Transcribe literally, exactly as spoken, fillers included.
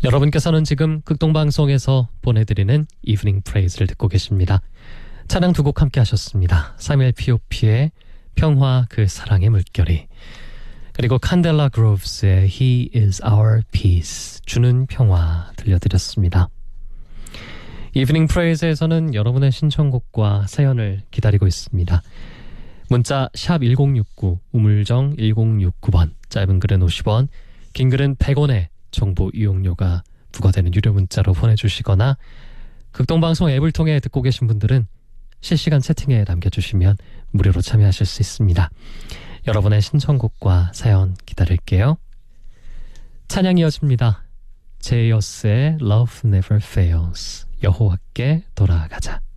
여러분께서는 지금 극동방송에서 보내드리는 이브닝 프레이즈를 듣고 계십니다. 찬양 두 곡 함께 하셨습니다. 사뮤엘 피오피의 평화 그 사랑의 물결이, 그리고 칸델라 그로브스의 He is our peace, 주는 평화 들려드렸습니다. 이브닝 프레이즈에서는 여러분의 신청곡과 사연을 기다리고 있습니다. 문자 샵 일공육구, 우물정 일공육구 번, 짧은 글은 오십 원, 긴 글은 백 원의 정보 이용료가 부과되는 유료 문자로 보내주시거나, 극동방송 앱을 통해 듣고 계신 분들은 실시간 채팅에 남겨주시면 무료로 참여하실 수 있습니다. 여러분의 신청곡과 사연 기다릴게요. 찬양 이어집니다. 제이어스의 Love Never Fails, 여호와께 돌아가자.